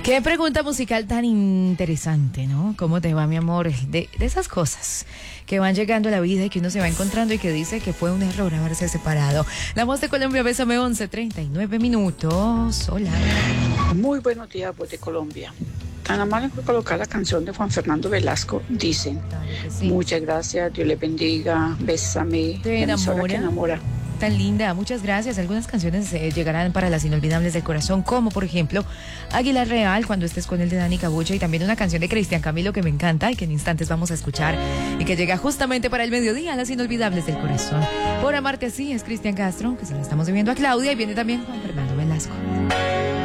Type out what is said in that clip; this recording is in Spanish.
Qué pregunta musical tan interesante, ¿no? ¿Cómo te va, mi amor? De esas cosas que van llegando a la vida y que uno se va encontrando y que dice que fue un error haberse separado. La voz de Colombia, Bésame 11:39 minutos. Hola. Muy buenos días, voz de Colombia. Tan amable por colocar la canción de Juan Fernando Velasco, dicen. Sí. Muchas gracias, Dios les bendiga, bésame. Te la emisora enamora. que enamora. Tan linda, muchas gracias. Algunas canciones llegarán para las inolvidables del corazón, como por ejemplo Águila Real, Cuando estés con él, de Dani Cabucha, y también una canción de Cristian Camilo que me encanta y que en instantes vamos a escuchar y que llega justamente para el mediodía, las inolvidables del corazón. Por amarte así es Cristian Castro, que se la estamos viviendo a Claudia, y viene también Juan Fernando Velasco.